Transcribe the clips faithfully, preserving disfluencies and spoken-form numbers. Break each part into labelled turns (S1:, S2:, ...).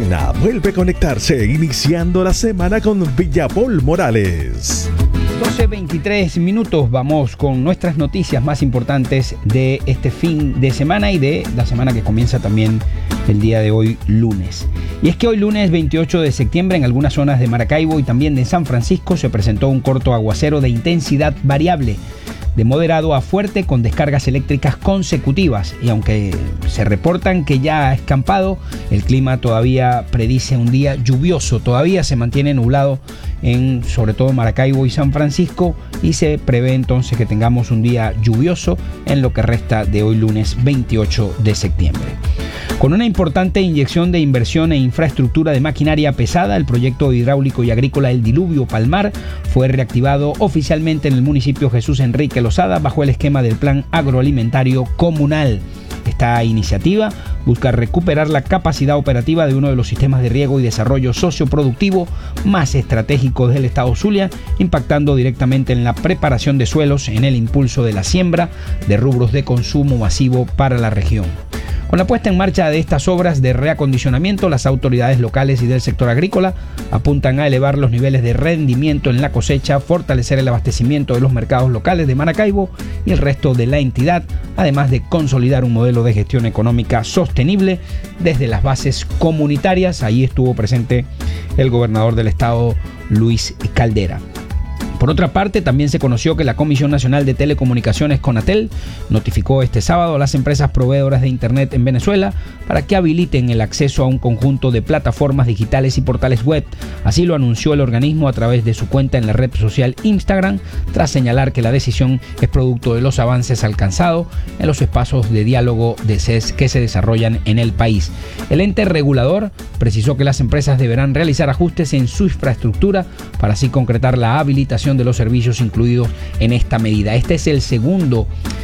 S1: Antena vuelve a conectarse iniciando la semana con Villapol Morales.
S2: doce veintitrés minutos, vamos con nuestras noticias más importantes de este fin de semana y de la semana que comienza también el día de hoy, lunes. Y es que hoy lunes veintiocho de septiembre en algunas zonas de Maracaibo y también de San Francisco se presentó un corto aguacero de intensidad variable, de moderado a fuerte con descargas eléctricas consecutivas, y aunque se reportan que ya ha escampado, el clima todavía predice un día lluvioso, todavía se mantiene nublado en sobre todo Maracaibo y San Francisco, y se prevé entonces que tengamos un día lluvioso en lo que resta de hoy lunes veintiocho de septiembre. Con una importante inyección de inversión e infraestructura de maquinaria pesada, el proyecto hidráulico y agrícola El Diluvio Palmar fue reactivado oficialmente en el municipio Jesús Enrique Lozada bajo el esquema del Plan Agroalimentario Comunal. Esta iniciativa busca recuperar la capacidad operativa de uno de los sistemas de riego y desarrollo socioproductivo más estratégicos del estado Zulia, impactando directamente en la preparación de suelos, en el impulso de la siembra de rubros de consumo masivo para la región. Con la puesta en marcha de estas obras de reacondicionamiento, las autoridades locales y del sector agrícola apuntan a elevar los niveles de rendimiento en la cosecha, fortalecer el abastecimiento de los mercados locales de Maracaibo y el resto de la entidad, además de consolidar un modelo de gestión económica sostenible desde las bases comunitarias. Ahí estuvo presente el gobernador del estado, Luis Caldera. Por otra parte, también se conoció que la Comisión Nacional de Telecomunicaciones, CONATEL, notificó este sábado a las empresas proveedoras de Internet en Venezuela para que habiliten el acceso a un conjunto de plataformas digitales y portales web. Así lo anunció el organismo a través de su cuenta en la red social Instagram, tras señalar que la decisión es producto de los avances alcanzados en los espacios de diálogo de C E S que se desarrollan en el país. El ente regulador precisó que las empresas deberán realizar ajustes en su infraestructura para así concretar la habilitación de los servicios incluidos en esta medida. Este es el segundo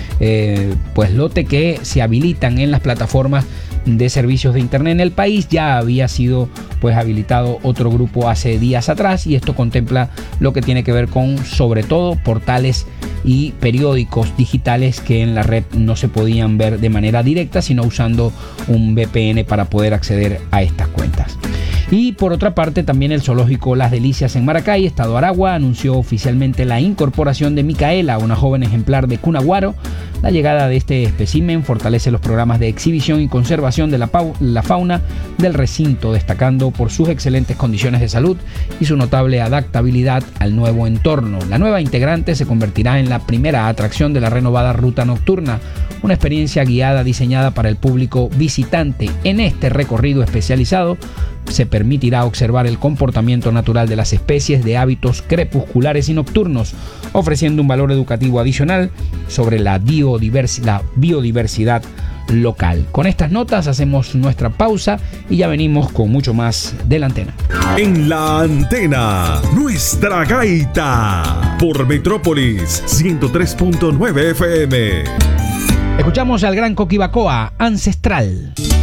S2: eh, pues lote que se habilitan en las plataformas de servicios de internet en el país. Ya había sido pues habilitado otro grupo hace días atrás, y esto contempla lo que tiene que ver con sobre todo portales y periódicos digitales que en la red no se podían ver de manera directa, sino usando un V P N para poder acceder a estas cuentas. Y por otra parte, también el zoológico Las Delicias en Maracay, estado Aragua, anunció oficialmente la incorporación de Micaela, una joven ejemplar de Cunaguaro. La llegada de este espécimen fortalece los programas de exhibición y conservación de la, la fauna del recinto, destacando por sus excelentes condiciones de salud y su notable adaptabilidad al nuevo entorno. La nueva integrante se convertirá en la primera atracción de la renovada ruta nocturna, una experiencia guiada diseñada para el público visitante. En este recorrido especializado se permitirá observar el comportamiento natural de las especies de hábitos crepusculares y nocturnos, ofreciendo un valor educativo adicional sobre la, biodivers- la biodiversidad local. Con estas notas hacemos nuestra pausa y ya venimos con mucho más de La Antena.
S1: En La Antena, nuestra gaita, por Metrópolis ciento tres punto nueve F M.
S2: Escuchamos al gran Coquibacoa, Ancestral.